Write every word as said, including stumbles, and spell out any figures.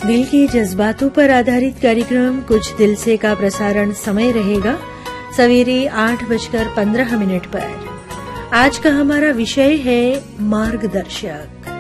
दिल के जज्बातों पर आधारित कार्यक्रम कुछ दिल से का प्रसारण समय रहेगा सवेरे आठ बजकर पंद्रह मिनट पर। आज का हमारा विषय है मार्गदर्शक।